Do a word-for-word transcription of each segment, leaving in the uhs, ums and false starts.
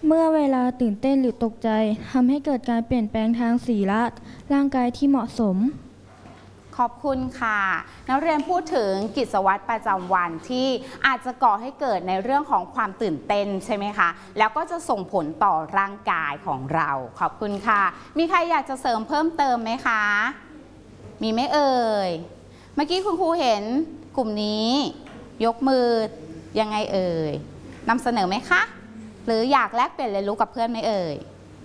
เมื่อเวลาตื่นเต้นหรือตกใจทำให้เกิดการเปลี่ยนแปลงทางสีละร่างกายที่เหมาะสมขอบคุณค่ะนักเรียนพูดถึงกิจวัตรประจำวันที่อาจจะก่อให้เกิดในเรื่องของความตื่นเต้นใช่ไหมคะแล้วก็จะส่งผลต่อร่างกายของเราขอบคุณค่ะมีใครอยากจะเสริมเพิ่มเติมไหมคะมีไหมเอ่ยเมื่อกี้คุณครูเห็นกลุ่มนี้ยกมือยังไงเอ่ยนำเสนอไหมคะหรืออยากแลกเปลี่ยนเรียนรู้กับเพื่อนไหมเอ่ย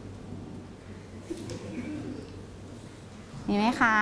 มีไหมคะ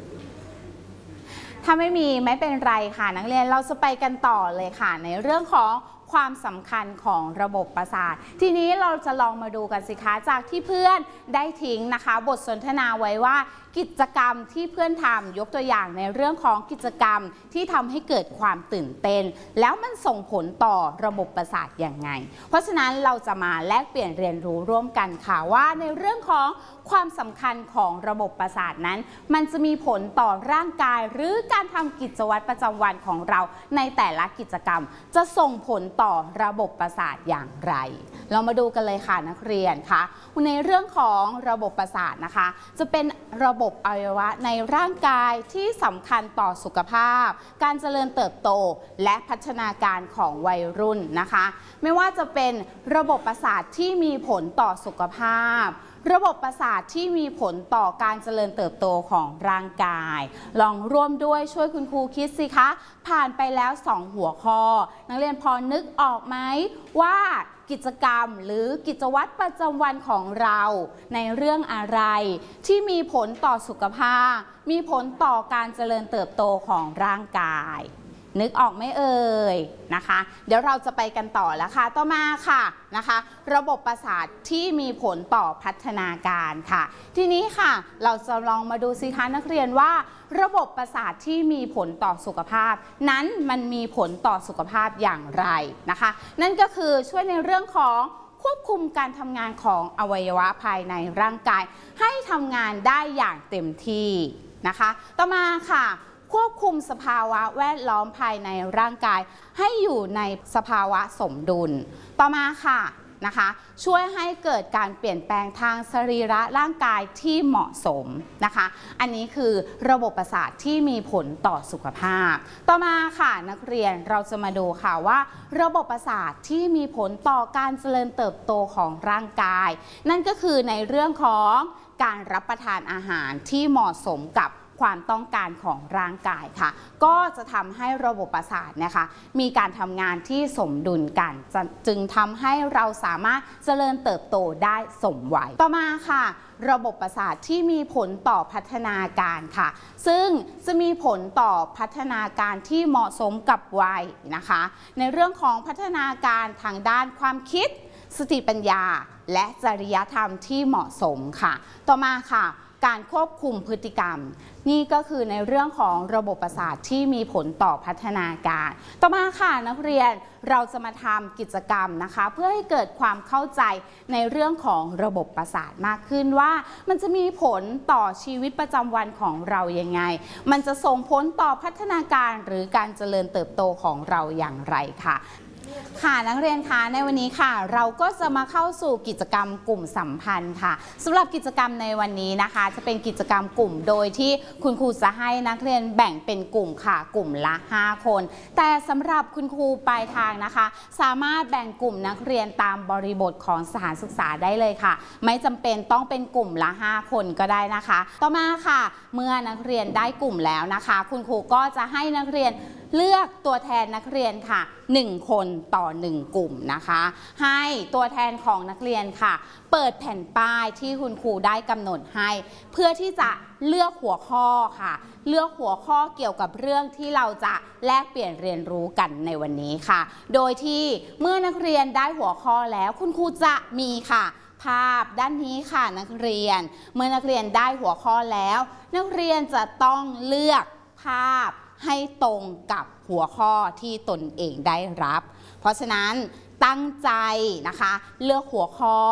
ถ้าไม่มีไม่เป็นไรค่ะนักเรียนเราจะไปกันต่อเลยค่ะในเรื่องของความสำคัญของระบบประสาททีนี้เราจะลองมาดูกันสิคะจากที่เพื่อนได้ทิ้งนะคะบทสนทนาไว้ว่ากิจกรรมที่เพื่อนทำยกตัวอย่างในเรื่องของกิจกรรมที่ทำให้เกิดความตื่นเต้นแล้วมันส่งผลต่อระบบประสาทอย่างไงเพราะฉะนั้นเราจะมาแลกเปลี่ยนเรียนรู้ร่วมกันค่ะว่าในเรื่องของความสำคัญของระบบประสาทนั้นมันจะมีผลต่อร่างกายหรือการทำกิจวัตรประจำวันของเราในแต่ละกิจกรรมจะส่งผลต่อระบบประสาทอย่างไรเรามาดูกันเลยค่ะนักเรียนค่ะในเรื่องของระบบประสาทนะคะจะเป็นระบบอวัยวะในร่างกายที่สำคัญต่อสุขภาพการเจริญเติบโตและพัฒนาการของวัยรุ่นนะคะไม่ว่าจะเป็นระบบประสาทที่มีผลต่อสุขภาพระบบประสาทที่มีผลต่อการเจริญเติบโตของร่างกายลองร่วมด้วยช่วยคุณครูคิดสิคะผ่านไปแล้วสองหัวข้อนักเรียนพอนึกออกไหมว่ากิจกรรมหรือกิจวัตรประจำวันของเราในเรื่องอะไรที่มีผลต่อสุขภาพมีผลต่อการเจริญเติบโตของร่างกายนึกออกไหมเอ่ยนะคะเดี๋ยวเราจะไปกันต่อแล้วค่ะต่อมาค่ะนะคะระบบประสาทที่มีผลต่อพัฒนาการค่ะทีนี้ค่ะเราจะลองมาดูสิคะนักเรียนว่าระบบประสาทที่มีผลต่อสุขภาพนั้นมันมีผลต่อสุขภาพอย่างไรนะคะนั่นก็คือช่วยในเรื่องของควบคุมการทำงานของอวัยวะภายในร่างกายให้ทำงานได้อย่างเต็มที่นะคะต่อมาค่ะควบคุมสภาวะแวดล้อมภายในร่างกายให้อยู่ในสภาวะสมดุลต่อมาค่ะนะคะช่วยให้เกิดการเปลี่ยนแปลงทางสรีระร่างกายที่เหมาะสมนะคะอันนี้คือระบบประสาทที่มีผลต่อสุขภาพต่อมาค่ะนักเรียนเราจะมาดูค่ะว่าระบบประสาทที่มีผลต่อการเจริญเติบโตของร่างกายนั่นก็คือในเรื่องของการรับประทานอาหารที่เหมาะสมกับความต้องการของร่างกายค่ะก็จะทำให้ระบบประสาทนะคะมีการทำงานที่สมดุลกันจึงทำให้เราสามารถเจริญเติบโตได้สมวัยต่อมาค่ะระบบประสาทที่มีผลต่อพัฒนาการค่ะซึ่งจะมีผลต่อพัฒนาการที่เหมาะสมกับวัยนะคะในเรื่องของพัฒนาการทางด้านความคิดสติปัญญาและจริยธรรมที่เหมาะสมค่ะต่อมาค่ะการควบคุมพฤติกรรมนี่ก็คือในเรื่องของระบบประสาทที่มีผลต่อพัฒนาการต่อมาค่ะนักเรียนเราจะมาทำกิจกรรมนะคะเพื่อให้เกิดความเข้าใจในเรื่องของระบบประสาทมากขึ้นว่ามันจะมีผลต่อชีวิตประจำวันของเรายังไงมันจะส่งผลต่อพัฒนาการหรือการเจริญเติบโตของเราอย่างไรค่ะค่ะนักเรียนคะในวันนี้ค่ะเราก็จะมาเข้าสู่กิจกรรมกลุ่มสัมพันธ์ค่ะสำหรับกิจกรรมในวันนี้นะคะจะเป็นกิจกรรมกลุ่มโดยที่คุณครูจะให้นักเรียนแบ่งเป็นกลุ่มค่ะกลุ่มละห้าคนแต่สำหรับคุณครูปลายทางนะคะสามารถแบ่งกลุ่มนักเรียนตามบริบทของสถานศึกษาได้เลยค่ะไม่จำเป็นต้องเป็นกลุ่มละห้าคนก็ได้นะคะต่อมาค่ะเมื่อนักเรียนได้กลุ่มแล้วนะคะคุณครูก็จะให้นักเรียนเลือกตัวแทนนักเรียนค่ะหนึ่งคนต่อหนึ่งกลุ่มนะคะให้ตัวแทนของนักเรียนค่ะเปิดแผ่นป้ายที่คุณครูได้กำหนดให้เพื่อที่จะเลือกหัวข้อค่ะเลือกหัวข้อเกี่ยวกับเรื่องที่เราจะแลกเปลี่ยนเรียนรู้กันในวันนี้ค่ะโดยที่เมื่อนักเรียนได้หัวข้อแล้วคุณครูจะมีค่ะภาพด้านนี้ค่ะนักเรียนเมื่อนักเรียนได้หัวข้อแล้วนักเรียนจะต้องเลือกภาพให้ตรงกับหัวข้อที่ตนเองได้รับเพราะฉะนั้นตั้งใจนะคะเลือกหัวข้อ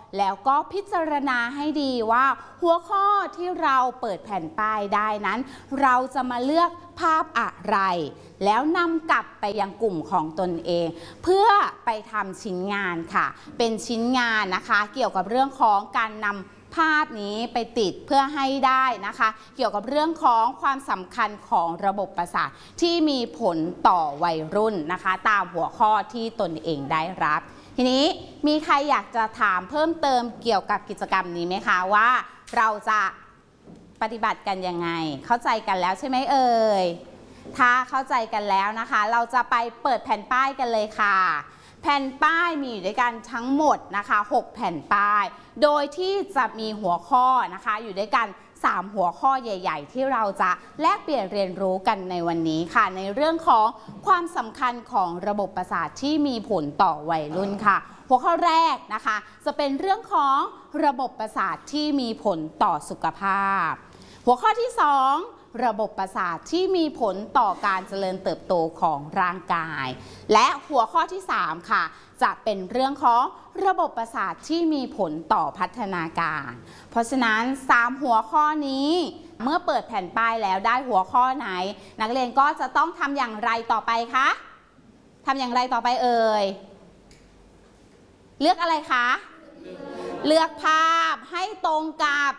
แล้วก็พิจารณาให้ดีว่าหัวข้อที่เราเปิดแผ่นป้ายได้นั้นเราจะมาเลือกภาพอะไรแล้วนำกลับไปยังกลุ่มของตนเองเพื่อไปทำชิ้นงานค่ะเป็นชิ้นงานนะคะเกี่ยวกับเรื่องของการนำภาพนี้ไปติดเพื่อให้ได้นะคะเกี่ยวกับเรื่องของความสำคัญของระบบประสาทที่มีผลต่อวัยรุ่นนะคะตามหัวข้อที่ตนเองได้รับทีนี้มีใครอยากจะถามเพิ่มเติมเกี่ยวกับกิจกรรมนี้ไหมคะว่าเราจะปฏิบัติกันยังไงเข้าใจกันแล้วใช่ไหมเอ่ยถ้าเข้าใจกันแล้วนะคะเราจะไปเปิดแผ่นป้ายกันเลยค่ะแผ่นป้ายมีอยู่ด้วยกันทั้งหมดนะคะหกแผ่นป้ายโดยที่จะมีหัวข้อนะคะอยู่ด้วยกันสามหัวข้อใหญ่ๆที่เราจะแลกเปลี่ยนเรียนรู้กันในวันนี้ค่ะในเรื่องของความสำคัญของระบบประสาทที่มีผลต่อวัยรุ่นค่ะหัวข้อแรกนะคะจะเป็นเรื่องของระบบประสาทที่มีผลต่อสุขภาพหัวข้อที่สองระบบประสาทที่มีผลต่อการเจริญเติบโตของร่างกายและหัวข้อที่สามค่ะจะเป็นเรื่องของระบบประสาทที่มีผลต่อพัฒนาการเพราะฉะนั้นสามหัวข้อนี้เมื่อเปิดแผ่นป้ายแล้วได้หัวข้อไหนนักเรียนก็จะต้องทำอย่างไรต่อไปคะทำอย่างไรต่อไปเอ่ยเลือกอะไรคะเลือกภาพให้ตรงกับ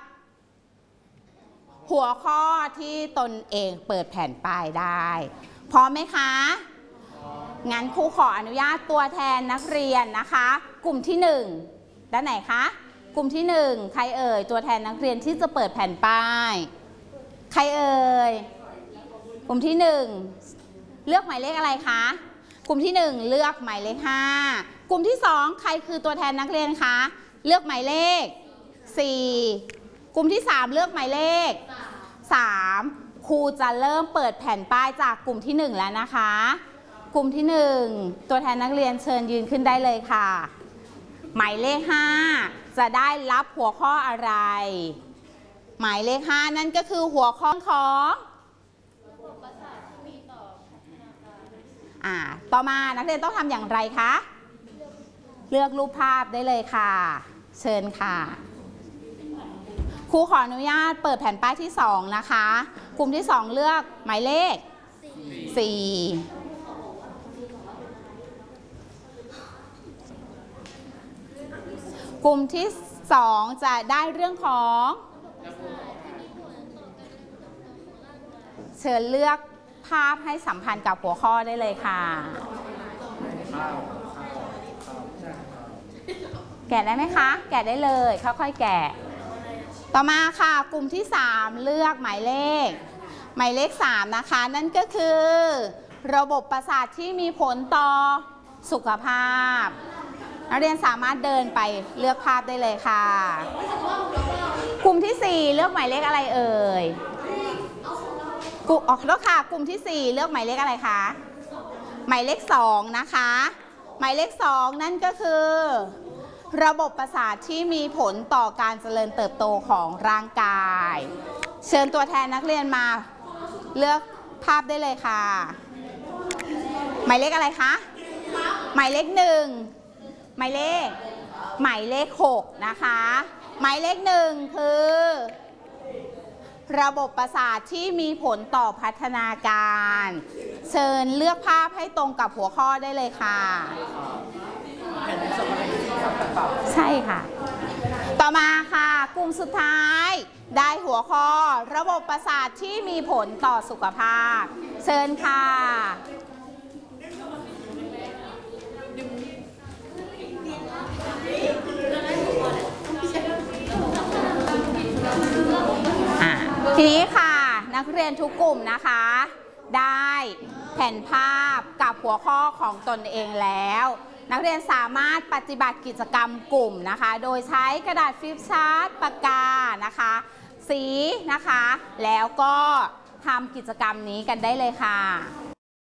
หัวข้อที่ตนเองเปิดแผ่นป้ายได้พร้อมไหมคะงั้นครูขออนุญาตตัวแทนนักเรียนนะคะกลุ่มที่หนึ่งด้านไหนคะกลุ่มที่หนึ่งใครเอ่ยตัวแทนนักเรียนที่จะเปิดแผ่นป้ายใครเอ่ยกลุ่มที่หนึ่งเลือกหมายเลขอะไรคะกลุ่มที่หนึ่งเลือกหมายเลขห้ากลุ่มที่สองใครคือตัวแทนนักเรียนคะเลือกหมายเลขสี่กลุ่มที่สามเลือกหมายเลขสามครูจะเริ่มเปิดแผ่นป้ายจากกลุ่มที่หนึ่งแล้วนะคะกลุ่มที่หนึ่งตัวแทนนักเรียนเชิญยืนขึ้นได้เลยค่ะหมายเลขห้าจะได้รับหัวข้ออะไรหมายเลขห้านั่นก็คือหัวข้อของระบบประสาทที่มีต่อพัฒนาการอ่าต่อมานักเรียนต้องทำอย่างไรคะเลือกรูปภาพได้เลยค่ะเชิญค่ะครูขออนุญาตเปิดแผ่นป้ายที่สองนะคะกลุ่มที่สองเลือกหมายเลขสี่กลุ่มที่สองจะได้เรื่องของเชิญเลือกภาพให้สัมพันธ์กับหัวข้อได้เลยค่ะแกะได้ไหมคะแกะได้เลยค่อยๆแกะต่อมาค่ะกลุ่มที่สามเลือกหมายเลขหมายเลขสามนะคะนั่นก็คือระบบประสาทที่มีผลต่อสุขภาพนักเรียนสามารถเดินไปเลือกภาพได้เลยค่ะกลุ่มที่สี่เลือกหมายเลขอะไรเอ่ยกลุ่มออกแล้วค่ะกลุ่มที่สี่เลือกหมายเลขอะไรคะหมายเลขสองนะคะหมายเลขสองนั่นก็คือระบบประสาทที่มีผลต่อการเจริญเติบโตของร่างกายเชิญตัวแทนนักเรียนมาเลือกภาพได้เลยค่ะหมายเลขอะไรคะหมายเลขหนึ่งหมายเลขหมายเลขหกนะคะหมายเลขหนึ่งคือระบบประสาทที่มีผลต่อพัฒนาการเชิญเลือกภาพให้ตรงกับหัวข้อได้เลยค่ะใช่ค่ะต่อมาค่ะกลุ่มสุดท้ายได้หัวข้อระบบประสาทที่มีผลต่อสุขภาพเชิญค่ะทีนี้ค่ะนักเรียนทุกกลุ่มนะคะได้แผ่นภาพกับหัวข้อของตนเองแล้วนักเรียนสามารถปฏิบัติกิจกรรมกลุ่มนะคะโดยใช้กระดาษฟลิปชาร์ตปากกานะคะสีนะคะแล้วก็ทำกิจกรรมนี้กันได้เลยค่ะ